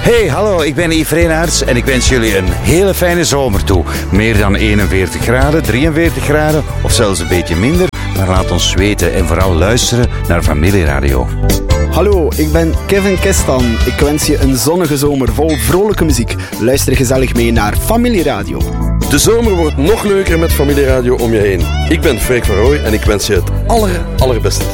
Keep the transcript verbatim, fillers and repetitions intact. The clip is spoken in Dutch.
Hey, hallo, ik ben Yves Reenaerts en ik wens jullie een hele fijne zomer toe. Meer dan eenenveertig graden, drieënveertig graden of zelfs een beetje minder. Maar laat ons weten en vooral luisteren naar Familieradio. Hallo, ik ben Kevin Kestan. Ik wens je een zonnige zomer vol vrolijke muziek. Luister gezellig mee naar Familieradio. De zomer wordt nog leuker met Familieradio om je heen. Ik ben Freek van Rooij en ik wens je het aller, allerbeste.